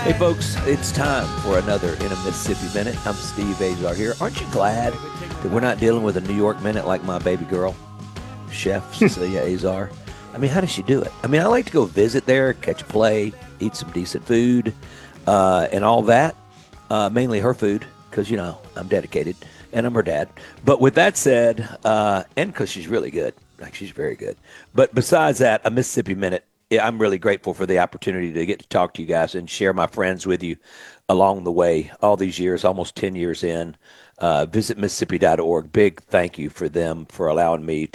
Hey, folks, it's time for another In a Mississippi Minute. I'm Steve Azar here. Aren't you glad that we're not dealing with a New York Minute like my baby girl, Chef Cecilia Azar? I mean, how does she do it? I mean, I like to go visit there, catch a play, eat some decent food, and all that. Mainly her food, because, I'm dedicated and I'm her dad. But with that said, and because she's really good, like she's very good. But besides that, a Mississippi Minute, yeah, I'm really grateful for the opportunity to get to talk to you guys and share my friends with you along the way, all these years, almost 10 years in. Visit Mississippi.org. Big thank you for them for allowing me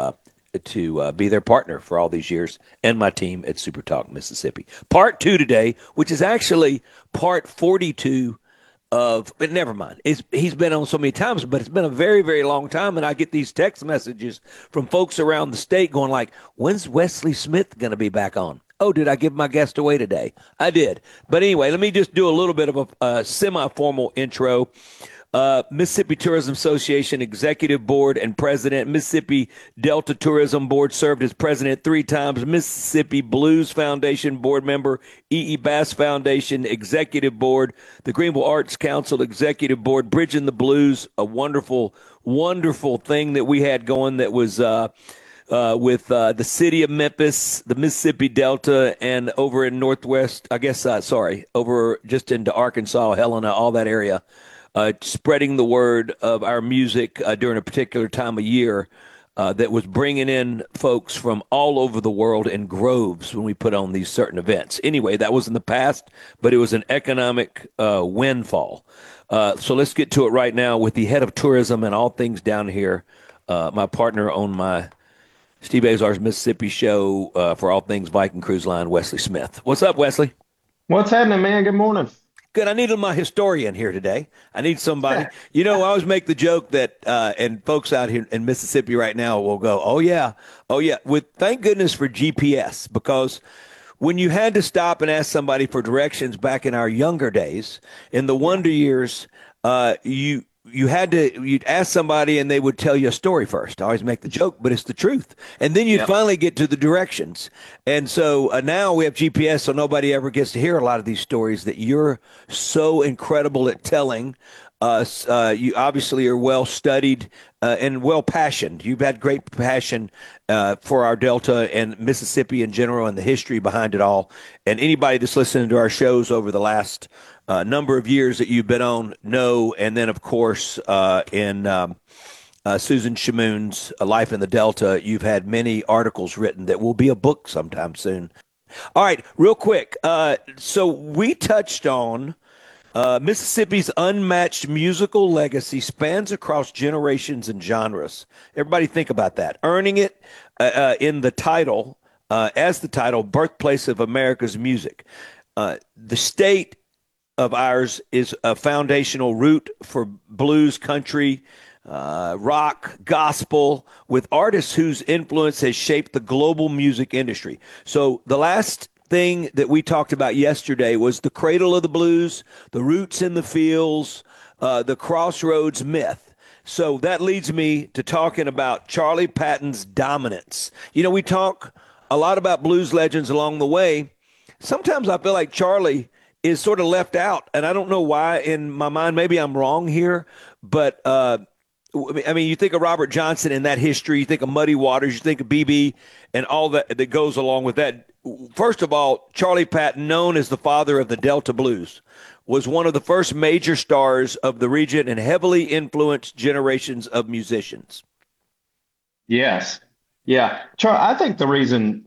to be their partner for all these years and my team at Super Talk Mississippi. Part two today, which is actually part 42 but never mind. He's been on so many times, but it's been a very, very long time. And I get these text messages from folks around the state going like, when's Wesley Smith going to be back on? Oh, did I give my guest away today? I did. But anyway, let me just do a little bit of a semi-formal intro. Mississippi Tourism Association Executive Board and President, Mississippi Delta Tourism Board, served as president 3 times, Mississippi Blues Foundation board member, Bass Foundation Executive Board, the Greenville Arts Council Executive Board, Bridging the Blues, a wonderful, wonderful thing that we had going that was with the city of Memphis, the Mississippi Delta, and over in Northwest, over just into Arkansas, Helena, all that area. Spreading the word of our music during a particular time of year that was bringing in folks from all over the world in groves when we put on these certain events. Anyway, that was in the past, but it was an economic windfall. So let's get to it right now with the head of tourism and all things down here, my partner on my Steve Azar's Mississippi show for all things Viking Cruise Line, Wesley Smith. What's up, Wesley? What's happening, man? Good morning. Good. I needed my historian here today. I need somebody. I always make the joke that, and folks out here in Mississippi right now will go, oh yeah. With thank goodness for GPS, because when you had to stop and ask somebody for directions back in our younger days, in the Yeah. wonder years, you'd ask somebody and they would tell you a story first. I always make the joke, but it's the truth. And then you'd Yep. finally get to the directions. And so now we have GPS, so nobody ever gets to hear a lot of these stories that you're so incredible at telling us. You obviously are well studied and well passioned. You've had great passion for our Delta and Mississippi in general and the history behind it all. And anybody that's listening to our shows over the last number of years that you've been on know. And then, of course, in Susan Shamoon's Life in the Delta, you've had many articles written that will be a book sometime soon. All right, real quick. So we touched on Mississippi's unmatched musical legacy spans across generations and genres. Everybody think about that. Earning it in the title, as the title, Birthplace of America's Music. The state of ours is a foundational root for blues, country, rock, gospel, with artists whose influence has shaped the global music industry. So the last thing that we talked about yesterday was the cradle of the blues, the roots in the fields, the crossroads myth. So that leads me to talking about Charlie Patton's dominance. We talk a lot about blues legends along the way. Sometimes I feel like Charlie is sort of left out, and I don't know why in my mind. Maybe I'm wrong here, but I mean, you think of Robert Johnson and that history, you think of Muddy Waters, you think of BB and all that goes along with that. First of all, Charlie Patton, known as the father of the Delta Blues, was one of the first major stars of the region and heavily influenced generations of musicians. Yes. Yeah. Char I think the reason